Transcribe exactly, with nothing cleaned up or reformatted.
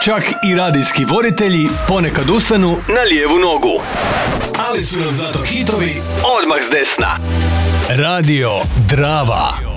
Čak i radijski voditelji ponekad ustanu na lijevu nogu. Ali su nam zato hitovi odmah s desna. Radio Drava.